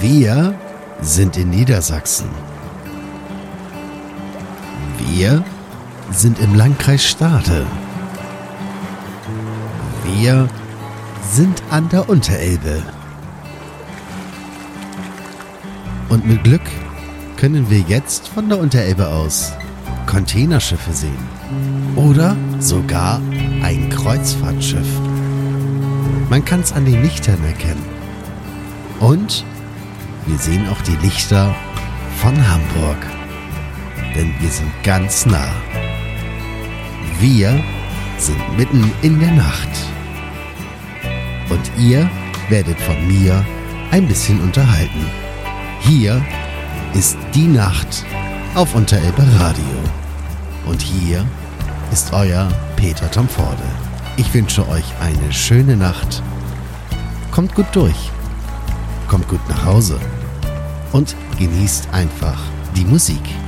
Wir sind in Niedersachsen. Wir sind im Landkreis Stade. Wir sind an der Unterelbe. Und mit Glück können wir jetzt von der Unterelbe aus Containerschiffe sehen. Oder sogar ein Kreuzfahrtschiff. Man kann es an den Lichtern erkennen. Und wir sehen auch die Lichter von Hamburg. Denn wir sind ganz nah. Wir sind mitten in der Nacht. Und ihr werdet von mir ein bisschen unterhalten. Hier ist die Nacht auf Unterelbe Radio. Und hier ist euer Peter Tomforde. Ich wünsche euch eine schöne Nacht. Kommt gut durch. Kommt gut nach Hause. Und genießt einfach die Musik.